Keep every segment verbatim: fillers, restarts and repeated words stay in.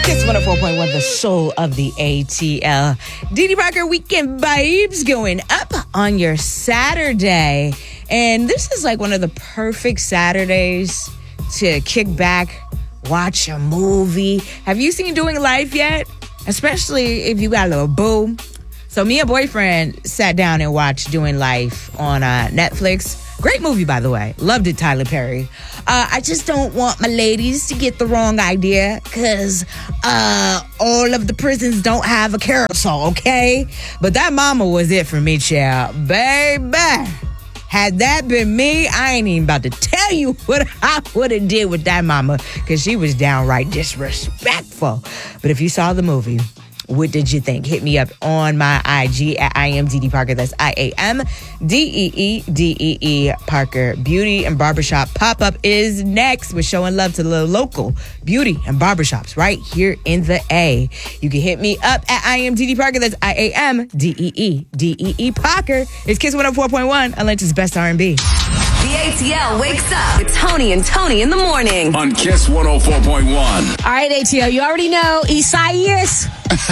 Kiss one oh four point one, the soul of the A T L. Dee Dee Parker Weekend Vibes going up on your Saturday. And this is like one of the perfect Saturdays to kick back, watch a movie. Have you seen Doing Life yet? Especially if you got a little boo. So me and boyfriend sat down and watched Doing Life on uh, Netflix. Great movie, by the way. Loved it, Tyler Perry. Uh, I just don't want my ladies to get the wrong idea because uh, all of the prisons don't have a carousel, okay? But that mama was it for me, child. Baby, had that been me, I ain't even about to tell you what I would have did with that mama because she was downright disrespectful. But if you saw the movie, what did you think? Hit me up on my I G at I am Dee Dee Parker. That's I A M D E E D E E Parker. Beauty and Barbershop Pop-Up is next. We're showing love to the local beauty and barbershops right here in the A. You can hit me up at I am Dee Dee Parker. That's I A M D E E D E E Parker. It's Kiss one oh four point one, Atlanta's best R and B. The A T L wakes up with Tony and Tony in the morning. On Kiss one oh four point one. All right, A T L, you already know Isaias.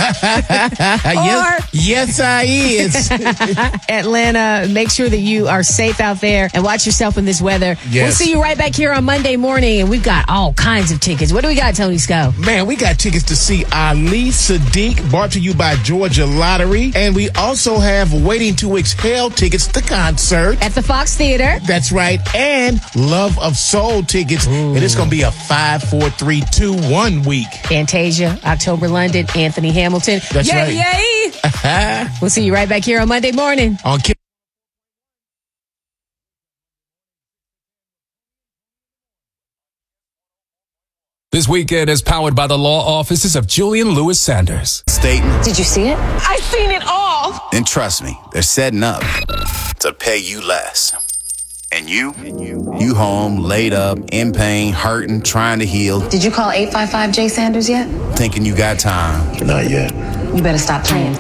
yes, yes, I is. Atlanta, make sure that you are safe out there and watch yourself in this weather. Yes. We'll see you right back here on Monday morning, and we've got all kinds of tickets. What do we got, Tony Sco? Man, we got tickets to see Ali Sadiq, brought to you by Georgia Lottery. And we also have Waiting to Exhale tickets to concert. At the Fox Theater. That's right. And Love of Soul tickets. Ooh. And it's going to be a five, four, three, two, one week. Fantasia, October London, Anthony Hamilton. That's yay, right. Yay! We'll see you right back here on Monday morning. On Kiss. This weekend is powered by the law offices of Julian Lewis Sanders. Statement. Did you see it? I seen it all. And trust me, they're setting up to pay you less. And you, you home, laid up, in pain, hurting, trying to heal. Did you call eight five five J Sanders yet? Thinking you got time. Not yet. You better stop playing.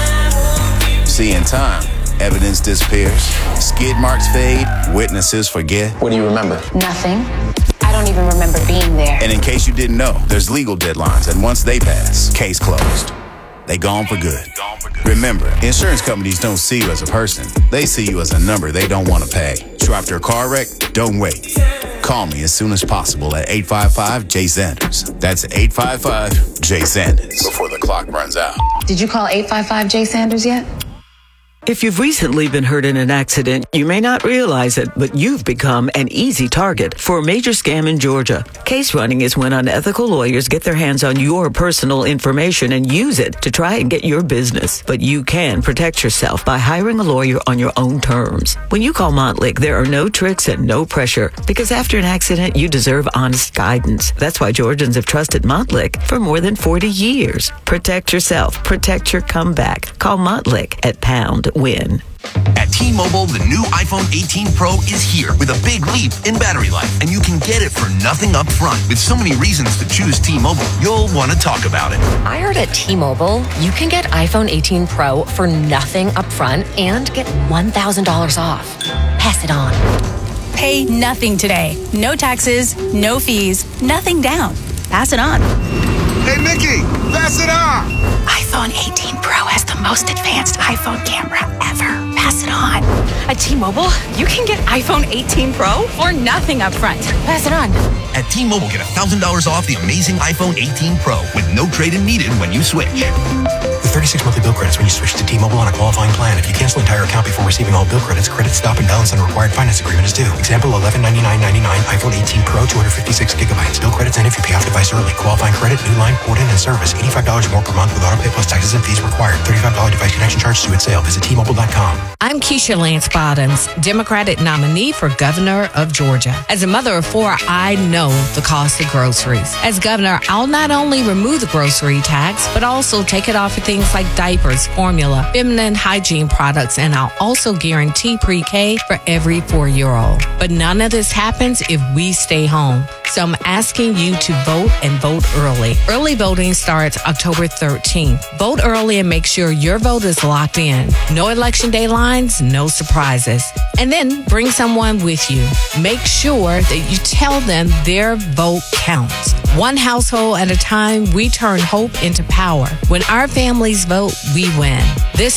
See, in time, evidence disappears, skid marks fade, witnesses forget. What do you remember? Nothing. I don't even remember being there. And in case you didn't know, there's legal deadlines, and once they pass, case closed. They gone for good. Remember, insurance companies don't see you as a person. They see you as a number they don't want to pay. So after a car wreck, don't wait. Call me as soon as possible at eight five five J Sanders. That's eight five five J Sanders. Before the clock runs out. Did you call eight five five J Sanders yet? If you've recently been hurt in an accident, you may not realize it, but you've become an easy target for a major scam in Georgia. Case running is when unethical lawyers get their hands on your personal information and use it to try and get your business. But you can protect yourself by hiring a lawyer on your own terms. When you call Montlick, there are no tricks and no pressure, because after an accident, you deserve honest guidance. That's why Georgians have trusted Montlick for more than forty years. Protect yourself. Protect your comeback. Call Montlick at pound win. At T-Mobile, the new iPhone eighteen Pro is here with a big leap in battery life, and you can get it for nothing up front. With so many reasons to choose T-Mobile, you'll want to talk about it. I heard at T-Mobile, you can get iPhone eighteen Pro for nothing up front and get one thousand dollars off. Pass it on. Pay nothing today. No taxes, no fees, nothing down. Pass it on. Hey, Nikki, pass it on. iPhone eighteen Pro has the most advanced iPhone camera ever. Pass it on. At T-Mobile, you can get iPhone eighteen Pro for nothing up front. Pass it on. At T-Mobile, get one thousand dollars off the amazing iPhone eighteen Pro with no trade-in needed when you switch. With thirty-six monthly bill credits when you switch to T-Mobile on a qualifying plan. If you cancel the entire account before receiving all bill credits, credit stop and balance on a required finance agreement is due. Example, eleven ninety-nine ninety-nine iPhone eighteen Pro, two hundred fifty-six gigabytes. Bill credits end if you pay off device early. Qualifying credit, new line, port in, and service. eighty-five dollars more per month with auto pay plus taxes and fees required. thirty-five dollars device connection charge due at sale. Visit T Mobile dot com. I'm Keisha Lance Bottoms, Democratic nominee for governor of Georgia. As a mother of four, I know the cost of groceries. As governor, I'll not only remove the grocery tax, but also take it off for things like diapers, formula, feminine hygiene products, and I'll also guarantee pre-K for every four-year-old. But none of this happens if we stay home. So I'm asking you to vote and vote early. Early voting starts October thirteenth. Vote early and make sure your vote is locked in. No election day lines, no surprises. And then bring someone with you. Make sure that you tell them their vote counts. One household at a time, we turn hope into power. When our families vote, we win. This